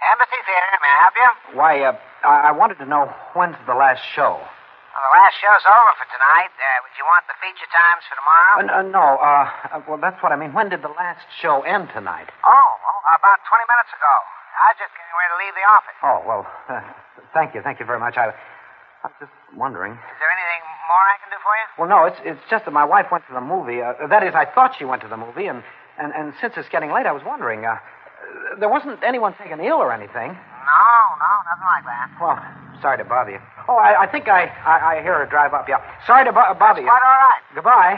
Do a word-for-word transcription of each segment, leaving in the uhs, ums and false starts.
Embassy Theater, may I help you? Why, uh, I, I wanted to know when's the last show. Well, the last show's over for tonight. Uh, would you want the feature times for tomorrow? Uh, uh, no, uh, uh, well, that's what I mean. When did the last show end tonight? Oh, oh, about twenty minutes ago. I was just getting ready to leave the office. Oh, well, uh, thank you. Thank you very much. I, I was just wondering. Is there anything more I can do for you? Well, no, it's it's just that my wife went to the movie. Uh, that is, I thought she went to the movie, and, and, and since it's getting late, I was wondering. Uh, there wasn't anyone taken ill or anything. No, no, nothing like that. Well, sorry to bother you. Oh, I, I think I, I, I hear her drive up. Yeah. Sorry to bo- bother you. Quite all right. Goodbye.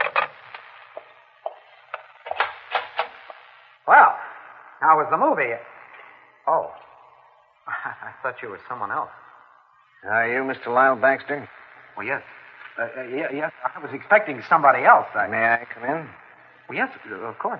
Well, how was the movie? Oh. I thought you were someone else. Are you Mister Lyle Baxter? Well, yes. Uh, uh, yeah, yes, I was expecting somebody else. I... May I come in? Well, yes, of course.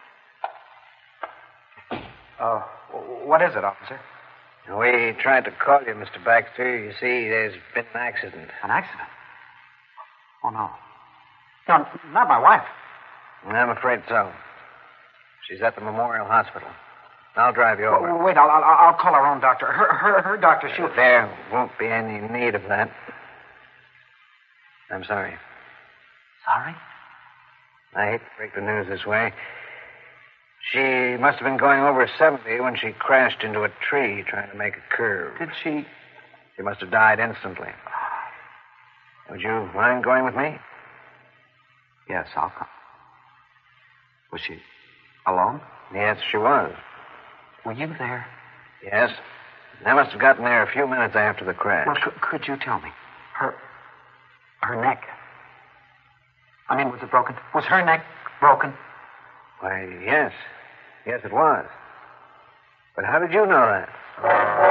Uh, what is it, officer? We tried to call you, Mister Baxter. You see, there's been an accident. An accident? Oh, no. No, not my wife. I'm afraid so. She's at the Memorial Hospital. I'll drive you over. Well, wait, I'll, I'll, I'll call her own doctor. Her, her, her doctor, she'll... Uh, there won't be any need of that. I'm sorry. Sorry? I hate to break the news this way. She must have been going over seventy when she crashed into a tree trying to make a curve. Did she... She must have died instantly. Would you mind going with me? Yes, I'll come. Was she alone? Yes, she was. Were you there? Yes. I must have gotten there a few minutes after the crash. Well, could, could you tell me? Her... Her neck. I mean, was it broken? Was her neck broken? Why, yes. Yes, it was. But how did you know that?